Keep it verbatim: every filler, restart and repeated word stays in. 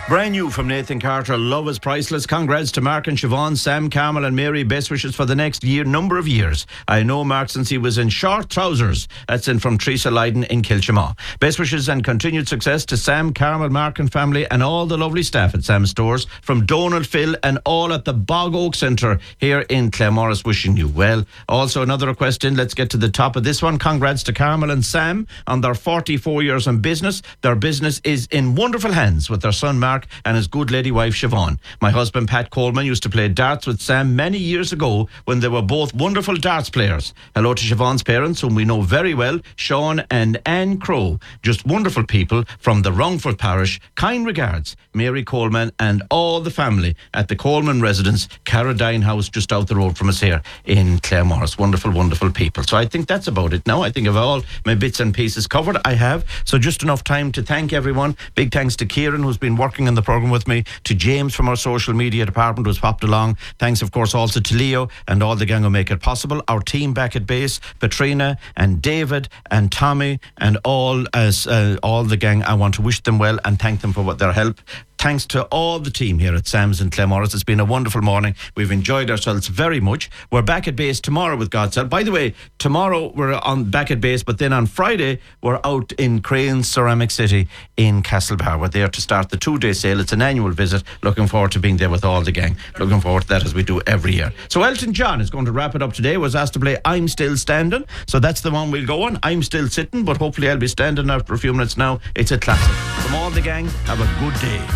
Brand new from Nathan Carter, Love is Priceless. Congrats to Mark and Siobhan, Sam, Carmel and Mary. Best wishes for the next year, number of years. I know Mark since he was in short trousers. That's in from Teresa Lydon in Kilchamaw. Best wishes and continued success to Sam, Carmel, Mark and family and all the lovely staff at Sam's Stores from Donald, Phil and all at the Bog Oak Centre here in Claremorris, wishing you well. Also another request in, let's get to the top of this one. Congrats to Carmel and Sam on their forty-four years in business. Their business is in wonderful hands with their son Mark and his good lady wife Siobhan. My husband Pat Coleman used to play darts with Sam many years ago when they were both wonderful darts players. Hello to Siobhan's parents, whom we know very well, Sean and Anne Crow. Just wonderful people from the Wrongford parish. Kind regards, Mary Coleman and all the family at the Coleman residence, Caradine House, just out the road from us here in Claremorris. Wonderful, wonderful people. So I think that's about it now. I think of all my bits and pieces covered. I have. So just enough time to thank everyone. Big thanks to Kieran, who's been working in the programme with me, to James from our social media department who's popped along. Thanks of course also to Leo and all the gang who make it possible. Our team back at base, Katrina and David and Tommy and all as uh, all the gang. I want to wish them well and thank them for what their help. Thanks to all the team here at Sam's in Claremorris. It's been a wonderful morning. We've enjoyed ourselves very much. We're back at base tomorrow with God's help. By the way, tomorrow we're on back at base, but then on Friday we're out in Crane's Ceramic City in Castlebar. We're there to start the two-day sale. It's an annual visit. Looking forward to being there with all the gang. Looking forward to that as we do every year. So Elton John is going to wrap it up today. Was asked to play I'm Still Standing. So that's the one we'll go on. I'm still sitting, but hopefully I'll be standing after a few minutes now. It's a classic. From all the gang, have a good day.